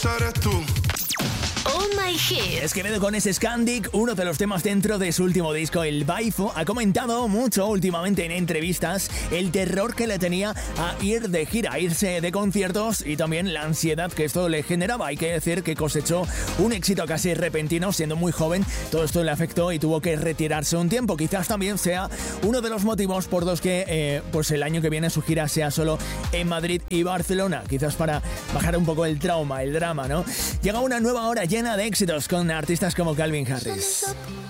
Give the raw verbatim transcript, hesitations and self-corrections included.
eres tú. Oh My Hit. Es Quevedo con ese Scandic, uno de los temas dentro de su último disco, El Baifo. Ha comentado mucho últimamente en entrevistas el terror que le tenía a ir de gira, a irse de conciertos y también la ansiedad que esto le generaba. Hay que decir que cosechó un éxito casi repentino siendo muy joven. Todo esto le afectó y tuvo que retirarse un tiempo. Quizás también sea uno de los motivos por los que eh, pues el año que viene su gira sea solo en Madrid y Barcelona. Quizás para bajar un poco el trauma, el drama, ¿no? Llega una nueva hora llena de éxitos con artistas como Calvin Harris.